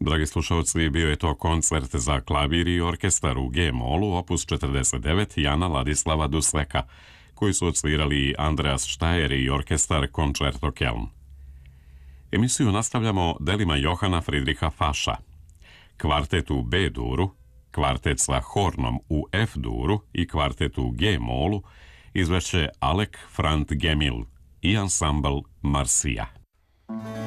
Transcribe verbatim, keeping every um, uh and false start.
Dragi slušalci, bio je to koncert za klavir i orkestar u G-molu, opus četrdeset devet Jana Ladislava Dusleka, koji su odsvirali Andreas Štajer i orkestar Concerto Keln. Emisiju nastavljamo delima Johana Friedricha Fascha. Kvartet u B-duru, kvartet sa hornom u F-duru i kvartet u G-molu izvešće Alek Frant Gemil i ansambl Marsija.